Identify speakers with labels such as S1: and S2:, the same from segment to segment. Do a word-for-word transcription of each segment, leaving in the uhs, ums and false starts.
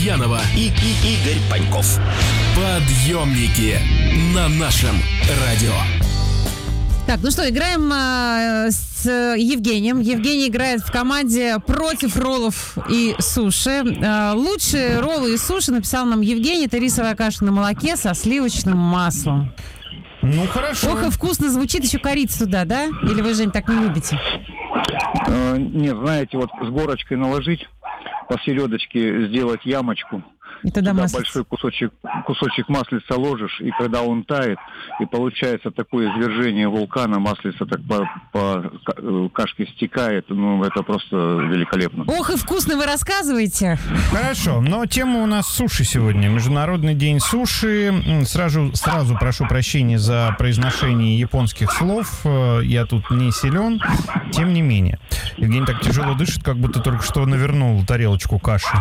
S1: Лукьянова
S2: и, и Игорь Паньков.
S1: Подъемники на нашем радио.
S3: Так, ну что, играем э, с Евгением. Евгений играет в команде против роллов и суши. Э, лучшие роллы и суши написал нам Евгений. Это рисовая каша на молоке со сливочным маслом.
S4: Ну, хорошо.
S3: Ох, и вкусно звучит. Еще корица туда, да? Или вы, Жень, так не любите?
S5: Э, нет, знаете, вот с горочкой наложить, посередочке сделать ямочку.
S3: И тогда
S5: Туда
S3: маслица.
S5: большой кусочек, кусочек маслица ложишь, и когда он тает, и получается такое извержение вулкана, маслица так по, по кашке стекает, ну, это просто великолепно.
S3: Ох, и вкусно вы рассказываете.
S4: Хорошо, но тема у нас суши сегодня. Международный день суши. Сразу, сразу прошу прощения за произношение японских слов. Я тут не силен. Тем не менее. Евгений так тяжело дышит, как будто только что навернул тарелочку каши.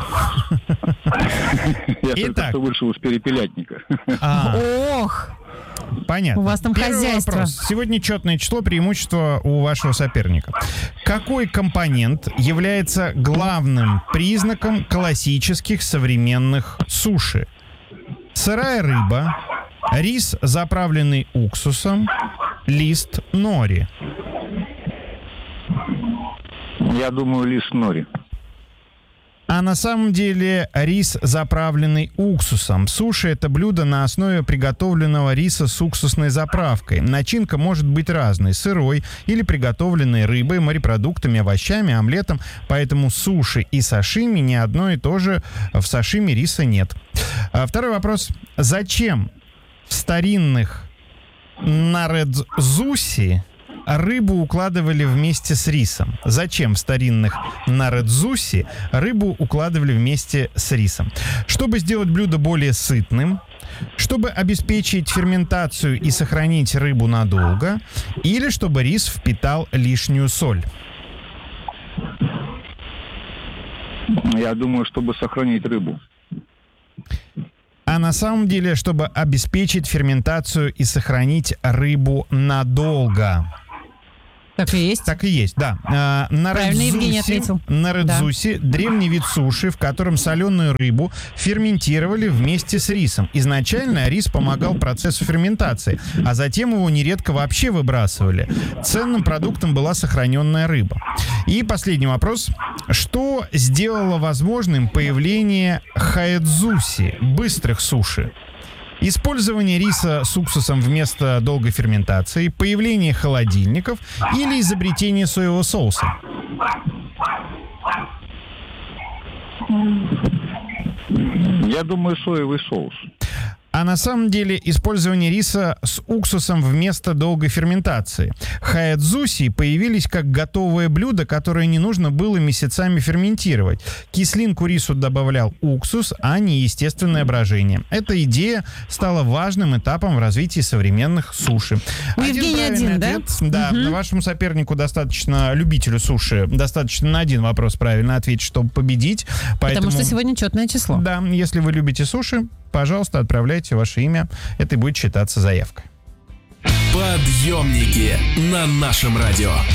S5: Я
S4: Итак.
S5: только что вышел из перепелятника.
S4: А,
S3: Ох,
S4: понятно.
S3: у вас там
S4: Первый
S3: хозяйство.
S4: вопрос. Сегодня четное число, преимущество у вашего соперника. Какой компонент является главным признаком классических современных суши? Сырая рыба, рис, заправленный уксусом, лист нори.
S5: Я думаю, лист нори.
S4: А на самом деле рис, заправленный уксусом. Суши – это блюдо на основе приготовленного риса с уксусной заправкой. Начинка может быть разной – сырой или приготовленной рыбой, морепродуктами, овощами, омлетом. Поэтому суши и сашими не одно и то же. В сашими риса нет. А второй вопрос. Зачем в старинных наредзуси рыбу укладывали вместе с рисом? Зачем в старинных наредзуси рыбу укладывали вместе с рисом? Чтобы сделать блюдо более сытным, чтобы обеспечить ферментацию и сохранить рыбу надолго, или чтобы рис впитал лишнюю соль?
S5: Я думаю, чтобы сохранить рыбу.
S4: А на самом деле, чтобы обеспечить ферментацию и сохранить рыбу надолго.
S3: Так и есть.
S4: Так и есть, да. А,
S3: Правильно Евгений ответил.
S4: Наредзуси – древний вид суши, в котором соленую рыбу ферментировали вместе с рисом. Изначально рис помогал процессу ферментации, а затем его нередко вообще выбрасывали. Ценным продуктом была сохраненная рыба. И последний вопрос. Что сделало возможным появление хаэдзуси – быстрых суши? Использование риса с уксусом вместо долгой ферментации, появление холодильников или изобретение соевого соуса?
S5: Я думаю, соевый соус.
S4: А на самом деле использование риса с уксусом вместо долгой ферментации. Хаэдзуси появились как готовое блюдо, которое не нужно было месяцами ферментировать. Кислинку рису добавлял уксус, а не естественное брожение. Эта идея стала важным этапом в развитии современных суши.
S3: У Евгения один, да?
S4: ответ. Да,
S3: Угу.
S4: вашему сопернику достаточно, любителю суши, достаточно на один вопрос правильно ответить, чтобы победить. Поэтому,
S3: Потому что сегодня четное число.
S4: да, если вы любите суши, пожалуйста, отправляйте ваше имя. Это и будет считаться заявкой.
S1: Подъемники на нашем радио.